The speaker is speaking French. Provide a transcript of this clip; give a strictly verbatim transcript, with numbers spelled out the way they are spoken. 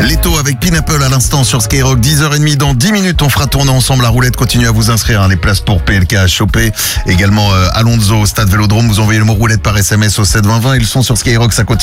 Leto avec Pineapple à l'instant sur Skyrock, dix heures trente. Dans dix minutes, on fera tourner ensemble la roulette. Continuez à vous inscrire, hein, les places pour P L K à choper. Également euh, Alonso, Stade Vélodrome. Vous envoyez le mot roulette par S M S au sept vingt vingt. Ils sont sur Skyrock, ça continue.